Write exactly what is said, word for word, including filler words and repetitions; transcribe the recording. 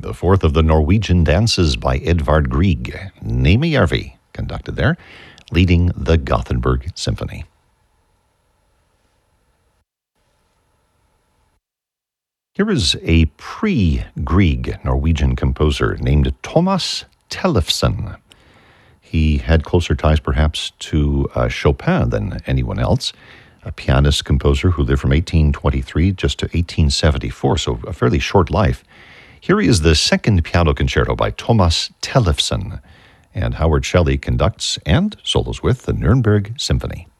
the fourth of the Norwegian dances by Edvard Grieg, Nejmejärvi, conducted there, leading the Gothenburg Symphony. Here is a pre-Grieg Norwegian composer named Thomas Tellefsen. He had closer ties perhaps to uh, Chopin than anyone else, a pianist composer who lived from eighteen twenty-three just to eighteen seventy-four, so a fairly short life. Here is the second piano concerto by Thomas Tellefsen, and Howard Shelley conducts and solos with the Nuremberg Symphony.